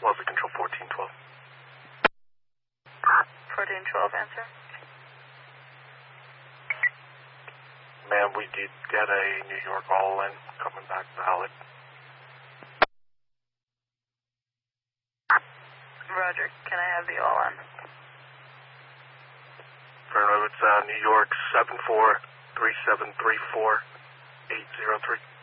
Wellesley Control 1412. 1412, answer. Ma'am, we did get a New York all-in coming back valid. Roger, can I have the all-in? It's New York 743734 803.